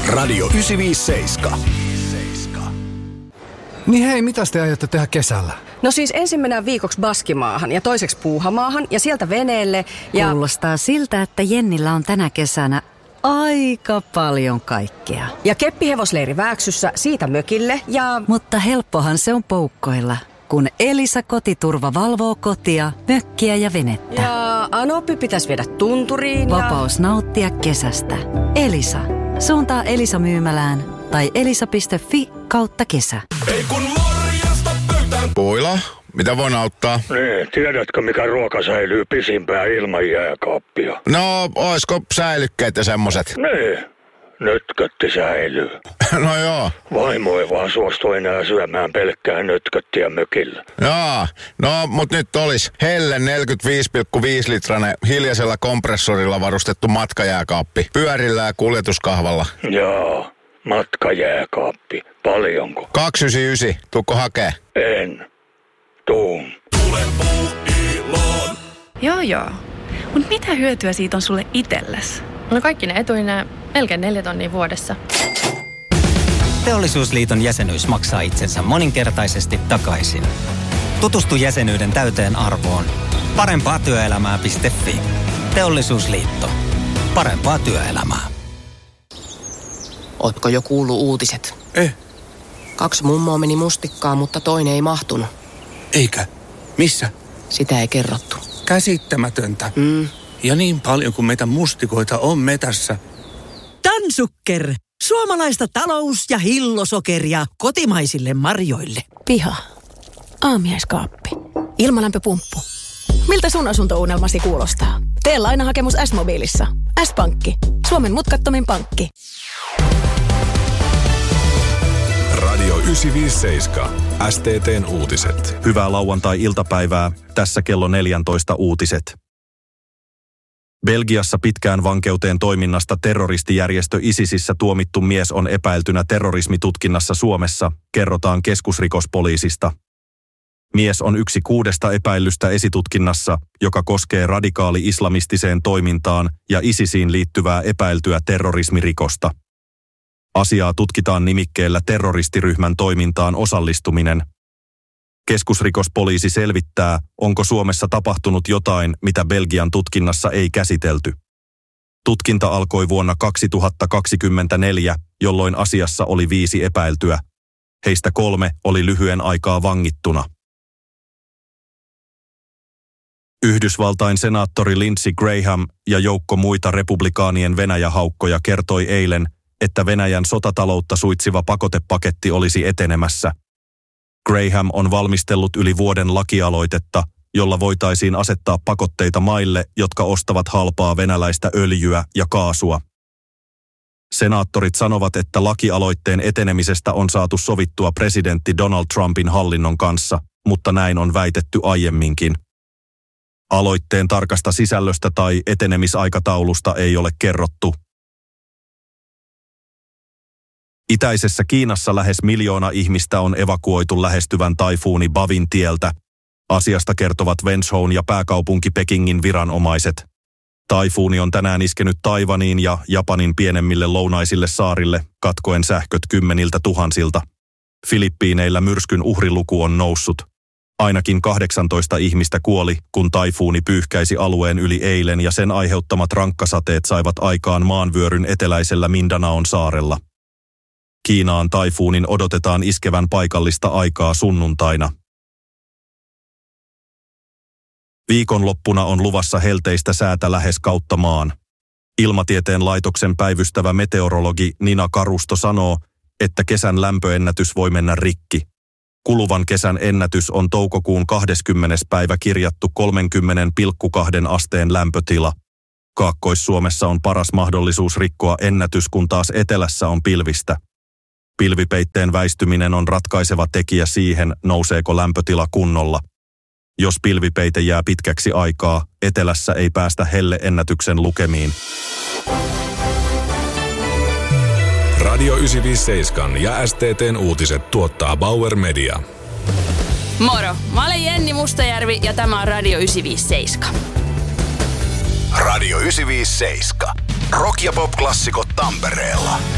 Radio 957. Niin hei, mitä te aiotte tehdä kesällä? No siis ensin mennään viikoksi Baskimaahan ja toiseksi Puuhamaahan ja sieltä veneelle ja... Kuulostaa siltä, että Jennillä on tänä kesänä aika paljon kaikkea. Ja keppihevosleiri Vääksyssä, siitä mökille ja... Mutta helppohan se on poukkoilla, kun Elisa Kotiturva valvoo kotia, mökkiä ja venettä. Ja Anoppi pitäisi viedä tunturiin ja... Vapaus nauttia kesästä. Elisa. Suuntaa Elisa-myymälään tai elisa.fi/kesä. Ei kun morjesta pöytään. Puila, mitä voin auttaa? Niin, tiedätkö mikä ruoka säilyy pisimpään ilman jääkaappia? No, oisko säilykkeet ja semmoset? Niin, nötkötti säilyy. No joo. Vaimo ei vaan suostu enää syömään pelkkää nötköttiä mökillä. Jaa, no mut nyt olis Helle 45,5 litranen hiljaisella kompressorilla varustettu matkajääkaappi. Pyörillä ja kuljetuskahvalla. Jaa, matkajääkaappi. Paljonko? 299. Tuukko hakee? En. Tuun. Tule Puuiloon. Joo. Mut mitä hyötyä siitä on sulle itsellesi? No kaikki ne etuineen melkein 4 tonnia vuodessa. Teollisuusliiton jäsenyys maksaa itsensä moninkertaisesti takaisin. Tutustu jäsenyyden täyteen arvoon. Parempaatyöelämää.fi. Teollisuusliitto. Parempaa työelämää. Ootko jo kuullut uutiset? 2 mummoa meni mustikkaan, mutta toinen ei mahtunut. Eikä? Missä? Sitä ei kerrottu. Käsittämätöntä. Ja niin paljon kuin meitä mustikoita on metässä. Tansukker. Suomalaista talous- ja hillosokeria kotimaisille marjoille. Piha. Aamiaiskaappi. Ilmalämpöpumppu. Miltä sun asuntounelmasi kuulostaa? Tee lainahakemus S-mobiilissa. S-pankki. Suomen mutkattomin pankki. Radio 957. STT:n uutiset. Hyvää lauantai-iltapäivää. Tässä kello 14 uutiset. Belgiassa pitkään vankeuteen toiminnasta terroristijärjestö ISISissä tuomittu mies on epäiltynä terrorismitutkinnassa Suomessa, kerrotaan keskusrikospoliisista. Mies on yksi 6 epäillystä esitutkinnassa, joka koskee radikaali-islamistiseen toimintaan ja ISISiin liittyvää epäiltyä terrorismirikosta. Asiaa tutkitaan nimikkeellä terroristiryhmän toimintaan osallistuminen. Keskusrikospoliisi selvittää, onko Suomessa tapahtunut jotain, mitä Belgian tutkinnassa ei käsitelty. Tutkinta alkoi vuonna 2024, jolloin asiassa oli 5 epäiltyä. Heistä 3 oli lyhyen aikaa vangittuna. Yhdysvaltain senaattori Lindsey Graham ja joukko muita republikaanien Venäjä-haukkoja kertoi eilen, että Venäjän sotataloutta suitsiva pakotepaketti olisi etenemässä. Graham on valmistellut yli vuoden lakialoitetta, jolla voitaisiin asettaa pakotteita maille, jotka ostavat halpaa venäläistä öljyä ja kaasua. Senaattorit sanovat, että lakialoitteen etenemisestä on saatu sovittua presidentti Donald Trumpin hallinnon kanssa, mutta näin on väitetty aiemminkin. Aloitteen tarkasta sisällöstä tai etenemisaikataulusta ei ole kerrottu. Itäisessä Kiinassa lähes 1 miljoona ihmistä on evakuoitu lähestyvän taifuuni Bavin tieltä. Asiasta kertovat Wenzhoun ja pääkaupunki Pekingin viranomaiset. Taifuuni on tänään iskenyt Taiwaniin ja Japanin pienemmille lounaisille saarille, katkoen sähköt 10 000. Filippiineillä myrskyn uhriluku on noussut. Ainakin 18 ihmistä kuoli, kun taifuuni pyyhkäisi alueen yli eilen ja sen aiheuttamat rankkasateet saivat aikaan maanvyöryn eteläisellä Mindanaon saarella. Kiinaan taifuunin odotetaan iskevän paikallista aikaa sunnuntaina. Viikonloppuna on luvassa helteistä säätä lähes kautta maan. Ilmatieteen laitoksen päivystävä meteorologi Nina Karusto sanoo, että kesän lämpöennätys voi mennä rikki. Kuluvan kesän ennätys on toukokuun 20. päivä kirjattu 30,2 asteen lämpötila. Kaakkois-Suomessa on paras mahdollisuus rikkoa ennätys, kun taas etelässä on pilvistä. Pilvipeitteen väistyminen on ratkaiseva tekijä siihen, nouseeko lämpötila kunnolla. Jos pilvipeite jää pitkäksi aikaa, etelässä ei päästä helleennätyksen lukemiin. Radio 957 ja STT:n uutiset tuottaa Bauer Media. Moro, mä olen Jenni Mustajärvi ja tämä on Radio 957. Radio 957. Rock- ja pop-klassikot Tampereella.